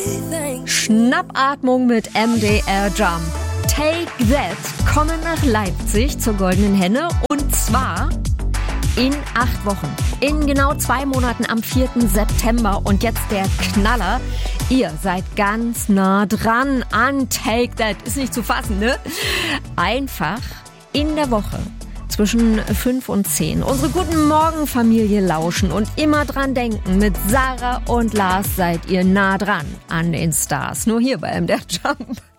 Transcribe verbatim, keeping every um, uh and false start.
Schnappatmung mit M D R Jump. Take That kommen nach Leipzig zur Goldenen Henne und zwar in acht Wochen. In genau zwei Monaten am vierten September. Und jetzt der Knaller. Ihr seid ganz nah dran an Take That. Ist nicht zu fassen, ne? Einfach in der Woche zwischen fünf und zehn unsere Guten Morgen Familie lauschen und immer dran denken. Mit Sarah und Lars seid ihr nah dran an den Stars. Nur hier bei M D R Jump.